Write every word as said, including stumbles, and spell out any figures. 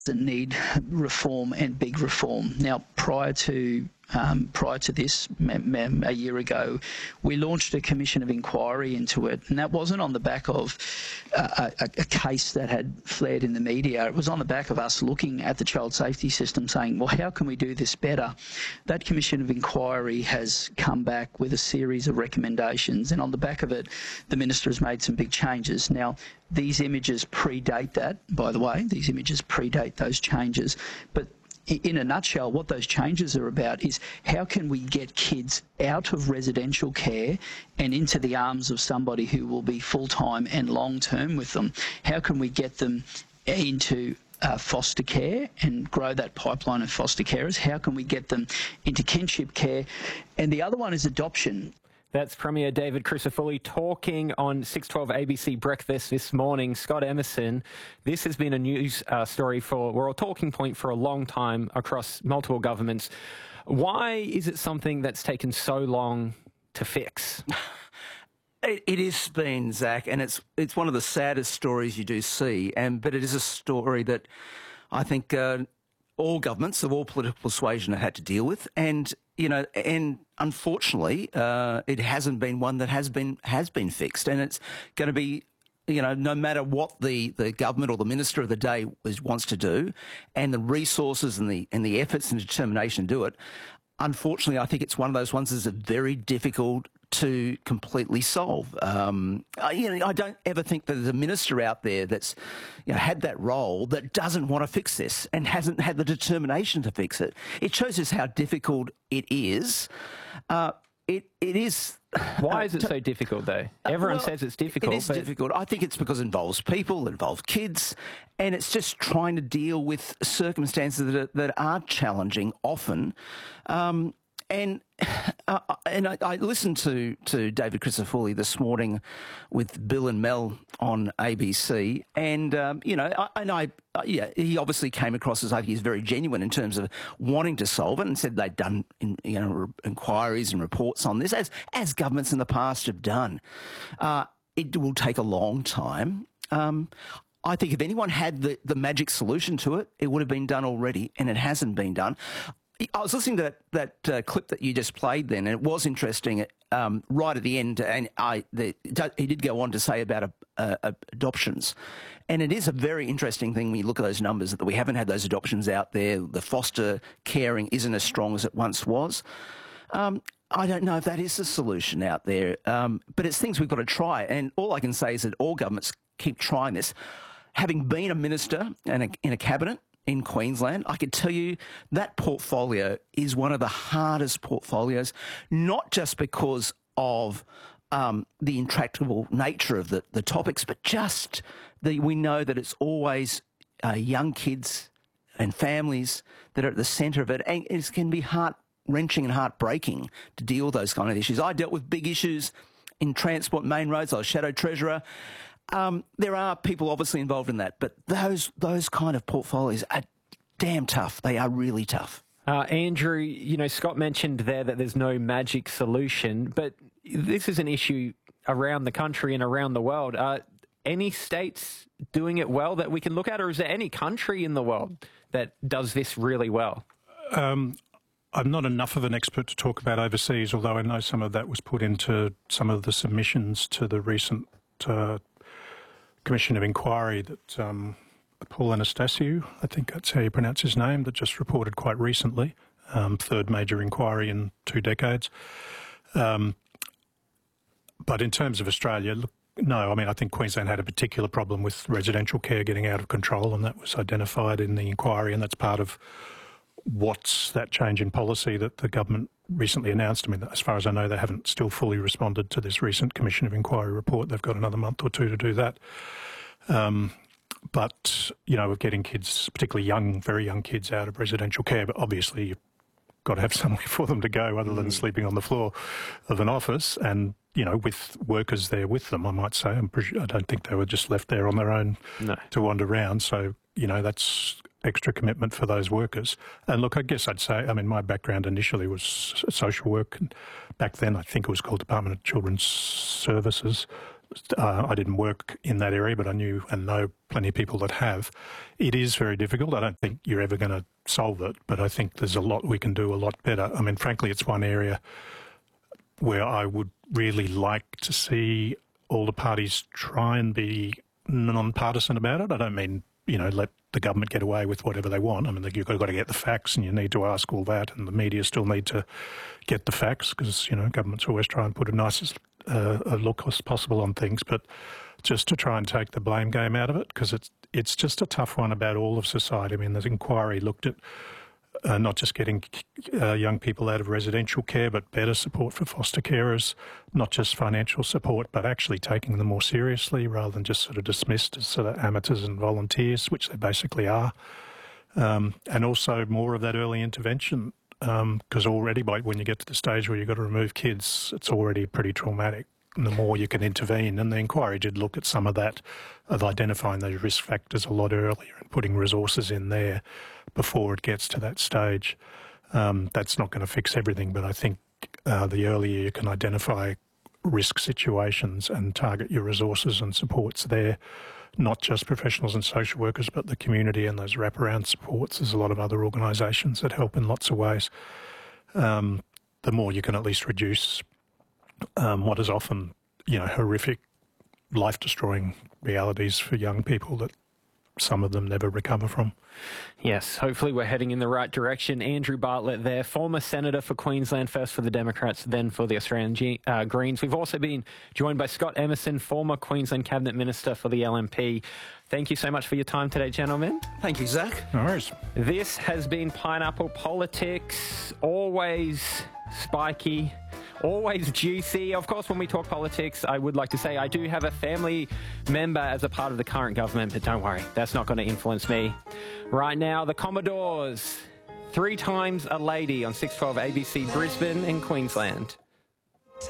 that need reform and big reform. Now, prior to um, prior to this, a year ago, we launched a commission of inquiry into it, and that wasn't on the back of a, a, a case that had flared in the media. It was on the back of us looking at the child safety system saying, well, how can we do this better? That commission of inquiry has come back with a series of recommendations, and on the back of it, the Minister has made some big changes. Now, these images predate that, by the way. These images predate those changes. But in a nutshell, what those changes are about is how can we get kids out of residential care and into the arms of somebody who will be full-time and long-term with them? How can we get them into uh, foster care and grow that pipeline of foster carers? How can we get them into kinship care? And the other one is adoption. That's Premier David Crisafulli talking on six twelve A B C Breakfast this morning. Scott Emerson, this has been a news uh, story for, or a talking point for a long time across multiple governments. Why is it something that's taken so long to fix? It, it is been, Zach, and it's it's one of the saddest stories you do see, and but it is a story that I think uh, all governments of all political persuasion have had to deal with, and you know, and unfortunately, uh, it hasn't been one that has been has been fixed, and it's going to be, you know, no matter what the, the government or the minister of the day is, wants to do, and the resources and the and the efforts and determination to do it. Unfortunately, I think it's one of those ones that's very difficult to completely solve. Um, I, you know, I don't ever think that there's a minister out there that's, you know, had that role that doesn't want to fix this and hasn't had the determination to fix it. It shows us how difficult it is. Uh, it it is. Why is it so difficult, though? Everyone well, says it's difficult. It is but... difficult. I think it's because it involves people, it involves kids, and it's just trying to deal with circumstances that are, that are challenging often. Um, and uh, and I, I listened to, to David Crisafulli this morning with Bill and Mel on A B C, and um, you know, I, and I uh, yeah, he obviously came across as like he's very genuine in terms of wanting to solve it, and said they'd done in, you know re- inquiries and reports on this, as as governments in the past have done. Uh, it will take a long time. Um, I think if anyone had the, the magic solution to it, it would have been done already, and it hasn't been done. I was listening to that, that uh, clip that you just played then, and it was interesting um, right at the end, and I the, he did go on to say about uh, uh, adoptions. And it is a very interesting thing when you look at those numbers, that we haven't had those adoptions out there. The foster caring isn't as strong as it once was. Um, I don't know if that is the solution out there, um, but it's things we've got to try. And all I can say is that all governments keep trying this. Having been a minister and a, in a cabinet in Queensland, I can tell you that portfolio is one of the hardest portfolios, not just because of um, the intractable nature of the, the topics, but just the, we know that it's always uh, young kids and families that are at the centre of it, and it can be heart-wrenching and heartbreaking to deal with those kind of issues. I dealt with big issues in transport main roads. I was Shadow Treasurer. Um, there are people obviously involved in that, but those those kind of portfolios are damn tough. They are really tough. Uh, Andrew, you know, Scott mentioned there that there's no magic solution, but this is an issue around the country and around the world. Uh, any states doing it well that we can look at, or is there any country in the world that does this really well? Um, I'm not enough of an expert to talk about overseas, although I know some of that was put into some of the submissions to the recent uh, Commission of Inquiry that um, Paul Anastasiou, I think that's how you pronounce his name, that just reported quite recently, um, third major inquiry in two decades. Um, but in terms of Australia, look, no, I mean, I think Queensland had a particular problem with residential care getting out of control, and that was identified in the inquiry, and that's part of what's that change in policy that the government recently announced. I mean, as far as I know, they haven't still fully responded to this recent Commission of Inquiry report. They've got another month or two to do that. Um, but, you know, with getting kids, particularly young, very young kids out of residential care, but obviously you've got to have somewhere for them to go other than mm. sleeping on the floor of an office, and, you know, with workers there with them, I might say. I'm pre- I don't think they were just left there on their own no. to wander around. So, you know, that's extra commitment for those workers. And look, I guess I'd say, I mean, my background initially was social work, and back then I think it was called Department of Children's Services. uh, I didn't work in that area, but I knew and know plenty of people that have. It is very difficult. I don't think you're ever going to solve it, but I think there's a lot we can do a lot better. I mean, frankly, it's one area where I would really like to see all the parties try and be non-partisan about it. I don't mean, you know, let the government get away with whatever they want. I mean, you've got to get the facts, and you need to ask all that, and the media still need to get the facts because, you know, governments always try and put a nicest uh, a look as possible on things, but just to try and take the blame game out of it, because it's, it's just a tough one about all of society. I mean, the inquiry looked at Uh, not just getting uh, young people out of residential care, but better support for foster carers, not just financial support, but actually taking them more seriously rather than just sort of dismissed as sort of amateurs and volunteers, which they basically are. Um, and also more of that early intervention, because um, already by when you get to the stage where you've got to remove kids, it's already pretty traumatic. And the more you can intervene, and the inquiry did look at some of that, of identifying those risk factors a lot earlier and putting resources in there before it gets to that stage. Um, that's not going to fix everything, but I think uh, the earlier you can identify risk situations and target your resources and supports there, not just professionals and social workers, but the community and those wraparound supports. There's a lot of other organisations that help in lots of ways. Um, the more you can at least reduce Um, what is often, you know, horrific, life-destroying realities for young people that some of them never recover from. Yes, hopefully we're heading in the right direction. Andrew Bartlett there, former Senator for Queensland, first for the Democrats, then for the Australian G uh, Greens. We've also been joined by Scott Emerson, former Queensland Cabinet Minister for the L N P. Thank you so much for your time today, gentlemen. Thank you, Zach. No worries. This has been Pineapple Politics, always spiky, always juicy. Of course, when we talk politics, I would like to say I do have a family member as a part of the current government, but don't worry, that's not going to influence me. Right now, the Commodores, three times a lady on six twelve A B C Brisbane and Queensland.